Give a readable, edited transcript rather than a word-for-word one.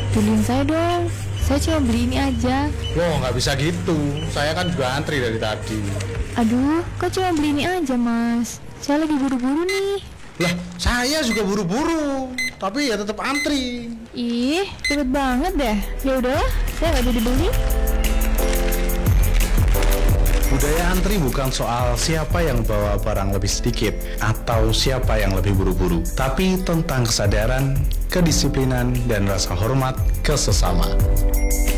Tolongin saya dong. Saya cuma beli ini aja. Loh, nggak bisa gitu. Saya kan juga antri dari tadi. Aduh, kok cuma beli ini aja, Mas? Saya lagi buru-buru nih. Lah, saya juga buru-buru. Tapi ya tetap antri. Ih, cepet banget deh. Ya udahlah, saya nggak jadi beli. Budaya antri bukan soal siapa yang bawa barang lebih sedikit atau siapa yang lebih buru-buru, tapi tentang kesadaran, kedisiplinan, dan rasa hormat ke sesama.